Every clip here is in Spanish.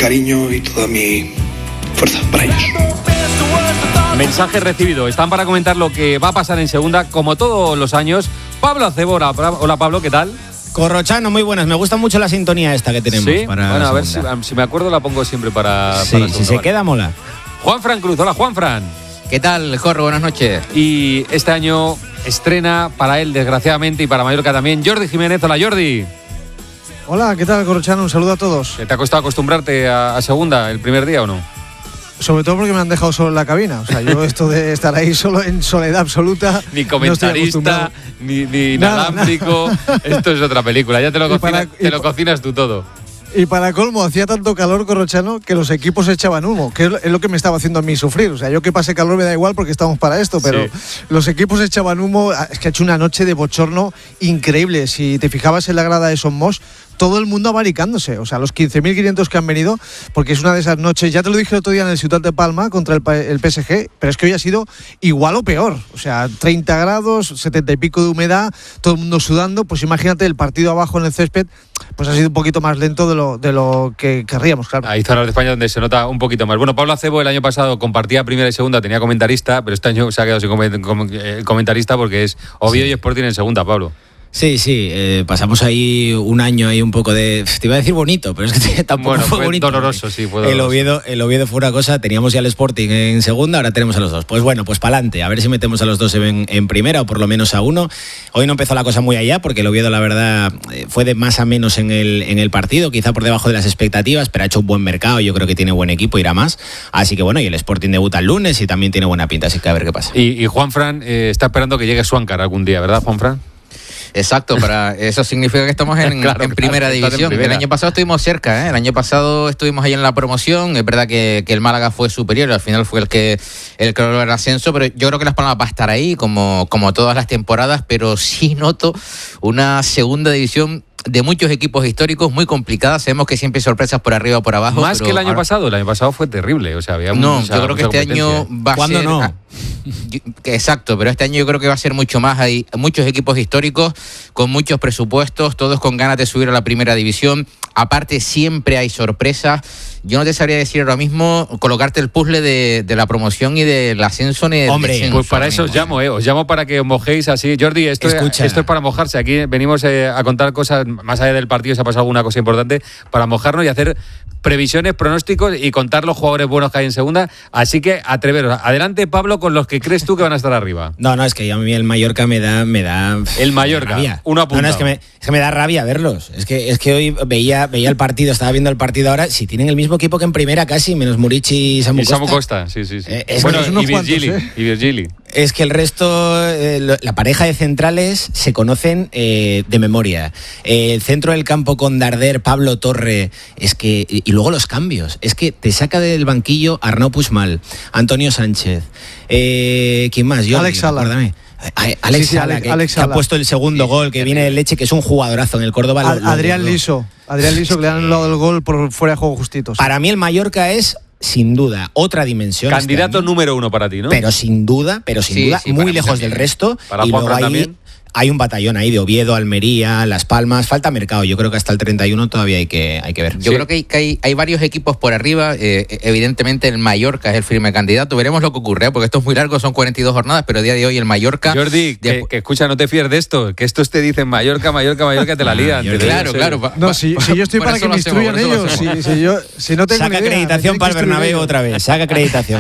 cariño y toda mi fuerza para ellos. Mensaje recibido. Están para comentar lo que va a pasar en segunda, como todos los años. Pablo Acebo. Hola Pablo, ¿qué tal? Corrochano, muy buenas. Me gusta mucho la sintonía esta que tenemos. ¿Sí? Para bueno, a ver si me acuerdo, la pongo siempre para sí, para si se queda, mola. Juanfran Cruz. Hola, Juanfran. ¿Qué tal, Jorge? Buenas noches. Y este año estrena para él, desgraciadamente, y para Mallorca también, Jordi Jiménez. Hola, Jordi. Hola, ¿qué tal, Corrochano? Un saludo a todos. ¿Te ha costado acostumbrarte a segunda el primer día o no? Sobre todo porque me han dejado solo en la cabina. O sea, yo esto de estar ahí solo en soledad absoluta. Ni comentarista, no ni inalámbrico. Esto es otra película. Ya te lo cocinas tú todo. Y para colmo, hacía tanto calor, Corrochano, que los equipos echaban humo, que es lo que me estaba haciendo a mí sufrir. O sea, yo que pase calor me da igual porque estamos para esto, pero sí, los equipos echaban humo. Es que ha hecho una noche de bochorno increíble. Si te fijabas en la grada de Son Moix, todo el mundo abaricándose, o sea, los 15.500 que han venido, porque es una de esas noches, ya te lo dije el otro día en el Ciutat de Palma contra el PSG, pero es que hoy ha sido igual o peor, o sea, 30 grados, 70 y pico de humedad, todo el mundo sudando, pues imagínate el partido abajo en el césped, pues ha sido un poquito más lento de lo que querríamos, claro. Hay zonas de España donde se nota un poquito más. Bueno, Pablo Acebo el año pasado compartía primera y segunda, tenía comentarista, pero este año se ha quedado sin comentarista porque es Oviedo y Sporting en segunda, Pablo. Sí, pasamos ahí un año ahí un poco de... Te iba a decir bonito, pero es que tampoco fue bonito. Doloroso, sí, fue doloroso. El Oviedo fue una cosa, teníamos ya el Sporting en segunda, ahora tenemos a los dos. Pues bueno, pues para adelante, a ver si metemos a los dos en primera o por lo menos a uno. Hoy no empezó la cosa muy allá porque el Oviedo, la verdad, fue de más a menos en el partido, quizá por debajo de las expectativas, pero ha hecho un buen mercado, yo creo que tiene buen equipo, irá más. Así que bueno, y el Sporting debuta el lunes y también tiene buena pinta, así que a ver qué pasa. Y Juanfran está esperando que llegue Swankar algún día, ¿verdad, Juanfran? Exacto, para eso significa que estamos en primera división. El año pasado estuvimos cerca, ¿eh? El año pasado estuvimos ahí en la promoción. Es verdad que el Málaga fue superior, al final fue el que logró el ascenso, pero yo creo que Las Palmas va a estar ahí como todas las temporadas, pero sí noto una segunda división de muchos equipos históricos muy complicadas. Sabemos que siempre hay sorpresas por arriba o por abajo. Más que el año pasado. El año pasado fue terrible. O sea, había yo creo que este año va a ser... ¿Cuándo no? Exacto, pero este año yo creo que va a ser mucho más. Hay muchos equipos históricos con muchos presupuestos, todos con ganas de subir a la primera división. Aparte, siempre hay sorpresas. Yo no te sabría decir ahora mismo colocarte el puzzle de la promoción y del ascenso ni del descenso. Pues para eso os llamo, os llamo para que os mojéis así. Jordi, esto es para mojarse. Aquí venimos a contar cosas, más allá del partido, si ha pasado alguna cosa importante, para mojarnos y hacer previsiones, pronósticos y contar los jugadores buenos que hay en segunda. Así que atreveros. Adelante, Pablo, con los que crees tú que van a estar arriba. No, es que a mí el Mallorca me da el Mallorca, uno apuntado. No, es que me da rabia verlos. Es que hoy veía el partido, estaba viendo el partido ahora. Si tienen el mismo equipo que en primera casi, menos Murici y Samu Costa. Samu Costa, sí. Bueno, y Virgili. Es que el resto, la pareja de centrales se conocen de memoria. El centro del campo con Darder, Pablo Torre, y luego los cambios. Es que te saca del banquillo Arnau Puigmal, Antonio Sánchez, ¿quién más? Jordi, Alex Sala. Acuérdame. Alex Sala, que ha puesto el segundo gol, que viene de leche, que es un jugadorazo en el Córdoba. Adrián Liso, que le han anulado el gol por fuera de juego justitos. Para mí el Mallorca es, sin duda, otra dimensión. Candidato número uno para ti, ¿no? Pero sin duda, muy lejos del resto. Para y Juan luego también. Hay un batallón ahí de Oviedo, Almería, Las Palmas, falta mercado. Yo creo que hasta el 31 todavía hay que ver. Yo creo que hay varios equipos por arriba. Evidentemente el Mallorca es el firme candidato. Veremos lo que ocurre, porque esto es muy largo, son 42 jornadas, pero a día de hoy el Mallorca... Jordi, que escucha, no te fíes de esto, que estos te dicen Mallorca, te la lían. Claro. No, si yo estoy para que me instruyan ellos. Si no tengo saca idea, acreditación para el Bernabéu otra vez, saca acreditación.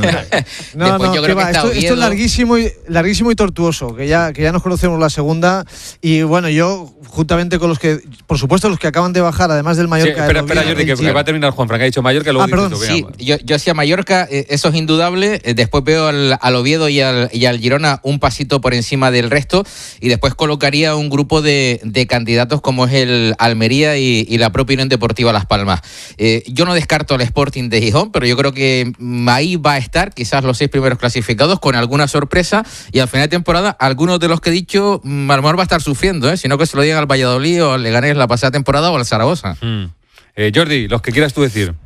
Yo creo que esto es larguísimo y tortuoso, que ya nos conocemos la segunda. Y bueno, yo juntamente con los que, por supuesto, los que acaban de bajar, además del Mallorca. Espera, Jordi, que va a terminar Juanfran, que ha dicho Mallorca, luego perdón. Sí, yo hacía Mallorca, eso es indudable. Después veo al Oviedo y al Girona un pasito por encima del resto, y después colocaría un grupo de candidatos como es el Almería y la propia Unión Deportiva Las Palmas. Yo no descarto al Sporting de Gijón, pero yo creo que ahí va a estar, quizás los 6 primeros clasificados, con alguna sorpresa, y al final de temporada, algunos de los que he dicho, a lo mejor va a estar sufriendo, sino que se lo digan al Valladolid o al Leganés la pasada temporada o al Zaragoza. Jordi, los que quieras tú decir.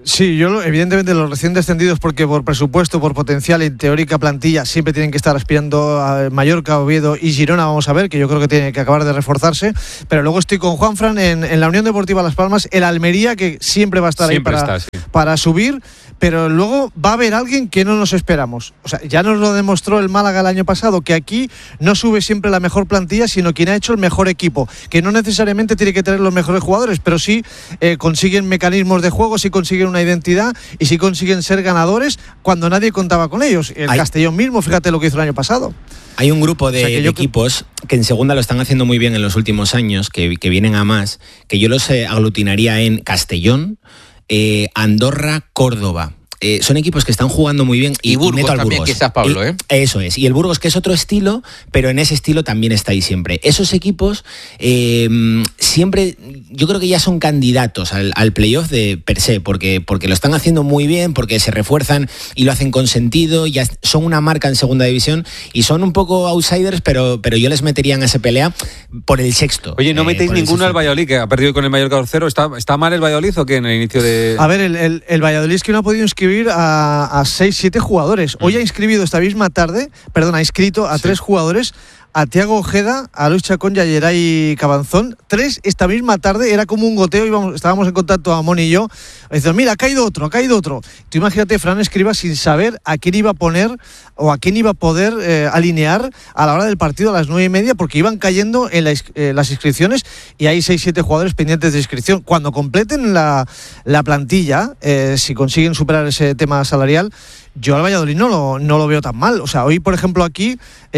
Sí, evidentemente los recién descendidos, porque por presupuesto, por potencial y teórica plantilla siempre tienen que estar aspirando a Mallorca, Oviedo y Girona, vamos a ver, que yo creo que tiene que acabar de reforzarse, pero luego estoy con Juanfran en la Unión Deportiva Las Palmas, el Almería, que siempre va a estar siempre ahí para subir, pero luego va a haber alguien que no nos esperamos. O sea, ya nos lo demostró el Málaga el año pasado, que aquí no sube siempre la mejor plantilla, sino quien ha hecho el mejor equipo, que no necesariamente tiene que tener los mejores jugadores, pero sí consiguen mecanismos de juego, sí consiguen una identidad y sí consiguen ser ganadores cuando nadie contaba con ellos. El Castellón mismo, fíjate lo que hizo el año pasado. Hay un grupo de equipos que en segunda lo están haciendo muy bien en los últimos años, que vienen a más, que yo los aglutinaría en Castellón, Andorra, Córdoba. Son equipos que están jugando muy bien. Y Burgos también, quizás, Pablo. Eso es. Y el Burgos, que es otro estilo, pero en ese estilo también está ahí siempre. Esos equipos siempre, yo creo que ya son candidatos al playoff de per se, porque lo están haciendo muy bien, porque se refuerzan y lo hacen con sentido, ya son una marca en segunda división y son un poco outsiders, pero yo les metería en esa pelea por el sexto. Oye, ¿no metéis ninguno al Valladolid, que ha perdido con el Mallorca 2-0? ¿Está mal el Valladolid o qué en el inicio de...? A ver, el Valladolid es que no ha podido inscribir a 6-7 jugadores. Hoy ha inscrito esta misma tarde, ha inscrito a 3 jugadores, a Thiago Ojeda, a Luis Chacón y a Yeray Cabanzón. 3 esta misma tarde, era como un goteo, estábamos en contacto Amón y yo, diciendo, mira, ha caído otro. Tú imagínate, Fran Escribas, sin saber a quién iba a poner o a quién iba a poder alinear a la hora del partido a las 9:30, porque iban cayendo en las inscripciones y hay 6-7 jugadores pendientes de inscripción. Cuando completen la plantilla, si consiguen superar ese tema salarial, yo al Valladolid no lo veo tan mal. O sea, hoy, por ejemplo, aquí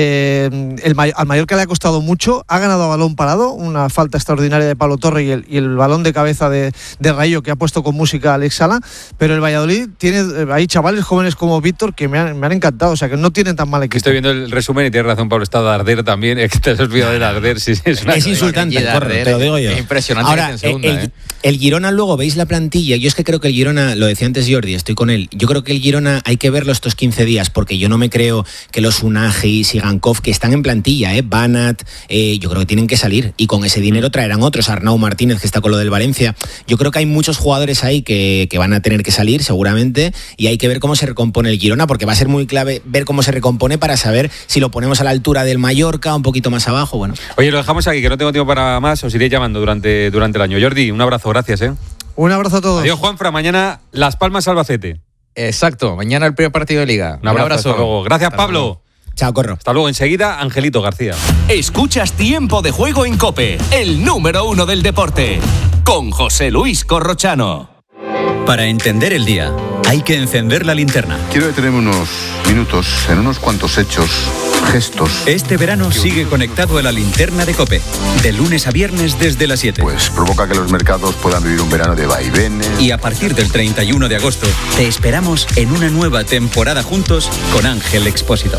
al Mallorca le ha costado mucho, ha ganado a balón parado, una falta extraordinaria de Pablo Torre y el balón de cabeza de Rayo, que ha puesto con música Alex Sala, pero el Valladolid tiene ahí chavales jóvenes como Víctor que me han encantado, o sea, que no tienen tan mal equipo. Estoy viendo el resumen y tienes razón, Pablo, está Darder también, es que te has olvidado de Darder, sí, es insultante, te lo digo yo. Es impresionante. Ahora, en segunda, el Girona, luego veis la plantilla, yo es que creo que el Girona, lo decía antes Jordi, estoy con él, yo creo que el Girona hay que verlo estos 15 días, porque yo no me creo que los Unagi, Sigankov, que están en plantilla, Banat, yo creo que tienen que salir, y con ese dinero traerán otros, Arnau Martínez, que está con lo del Valencia. Yo creo que hay muchos jugadores ahí que van a tener que salir seguramente, y hay que ver cómo se recompone el Girona, porque va a ser muy clave ver cómo se recompone para saber si lo ponemos a la altura del Mallorca, un poquito más abajo. Bueno. Oye, lo dejamos aquí, que no tengo tiempo para más, os iré llamando durante el año. Jordi, un abrazo, gracias. Un abrazo a todos. Adiós, Juanfra, mañana Las Palmas Albacete. Exacto, mañana el primer partido de Liga. Un abrazo. Hasta luego. Gracias, hasta Pablo. Luego. Chao, Corro. Hasta luego. Enseguida, Angelito García. Escuchas Tiempo de Juego en COPE, el número 1 del deporte, con José Luis Corrochano. Para entender el día, hay que encender la linterna. Quiero detenerme unos minutos en unos cuantos hechos, gestos. Este verano sigue conectado a la linterna de COPE, de lunes a viernes desde las 7. Pues provoca que los mercados puedan vivir un verano de vaivenes. Y a partir del 31 de agosto, te esperamos en una nueva temporada juntos con Ángel Expósito.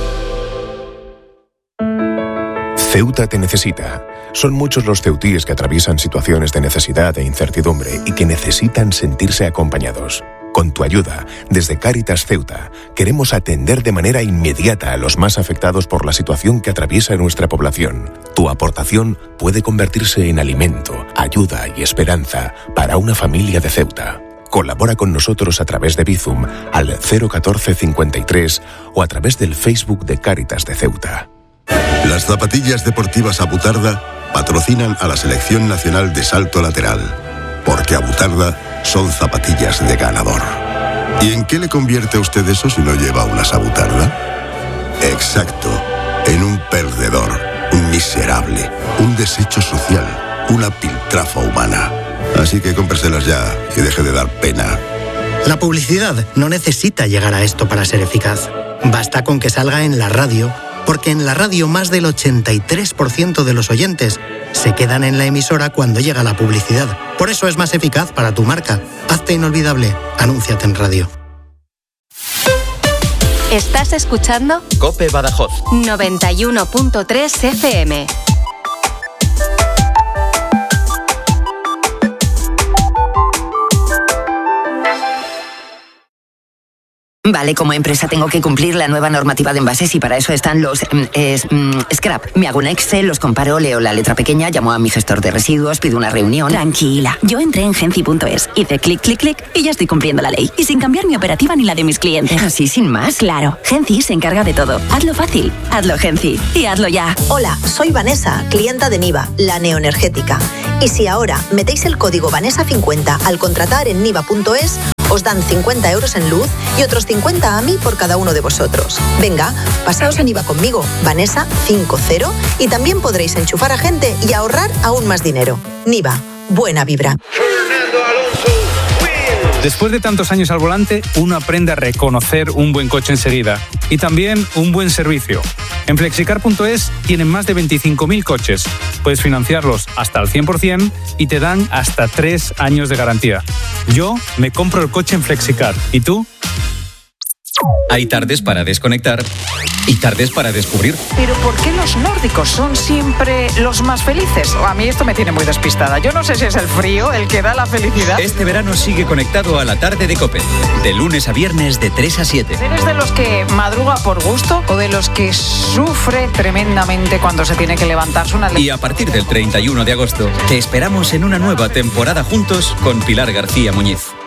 Ceuta te necesita. Son muchos los ceutíes que atraviesan situaciones de necesidad e incertidumbre y que necesitan sentirse acompañados. Con tu ayuda, desde Cáritas Ceuta, queremos atender de manera inmediata a los más afectados por la situación que atraviesa nuestra población. Tu aportación puede convertirse en alimento, ayuda y esperanza para una familia de Ceuta. Colabora con nosotros a través de Bizum al 014 53 o a través del Facebook de Cáritas de Ceuta. Las zapatillas deportivas Abutarda patrocinan a la Selección Nacional de Salto Lateral, porque Abutarda son zapatillas de ganador. ¿Y en qué le convierte a usted eso si no lleva unas Abutarda? Exacto, en un perdedor, un miserable, un desecho social, una piltrafa humana. Así que cómpreselas ya y deje de dar pena. La publicidad no necesita llegar a esto para ser eficaz. Basta con que salga en la radio, porque en la radio más del 83% de los oyentes se quedan en la emisora cuando llega la publicidad. Por eso es más eficaz para tu marca. Hazte inolvidable. Anúnciate en radio. ¿Estás escuchando? COPE Badajoz 91.3 FM. Vale, como empresa tengo que cumplir la nueva normativa de envases y para eso están los scrap. Me hago un Excel, los comparo, leo la letra pequeña, llamo a mi gestor de residuos, pido una reunión. Tranquila, yo entré en Genci.es, hice clic, clic, clic y ya estoy cumpliendo la ley. Y sin cambiar mi operativa ni la de mis clientes. ¿Así sin más? Claro, Genci se encarga de todo. Hazlo fácil, hazlo Genci y hazlo ya. Hola, soy Vanessa, clienta de Niva, la neoenergética. Y si ahora metéis el código Vanessa50 al contratar en niva.es, os dan 50 euros en luz y otros 50 a mí por cada uno de vosotros. Venga, pasaos a Niva conmigo, Vanessa50, y también podréis enchufar a gente y ahorrar aún más dinero. Niva, buena vibra. Después de tantos años al volante, uno aprende a reconocer un buen coche enseguida y también un buen servicio. En Flexicar.es tienen más de 25.000 coches. Puedes financiarlos hasta al 100% y te dan hasta 3 años de garantía. Yo me compro el coche en Flexicar. ¿Y tú? Hay tardes para desconectar y tardes para descubrir. ¿Pero por qué los nórdicos son siempre los más felices? A mí esto me tiene muy despistada. Yo no sé si es el frío el que da la felicidad. Este verano sigue conectado a la tarde de COPE. De lunes a viernes de 3 a 7. ¿Eres de los que madruga por gusto o de los que sufre tremendamente cuando se tiene que levantarse una... Y a partir del 31 de agosto te esperamos en una nueva temporada juntos con Pilar García Muñiz.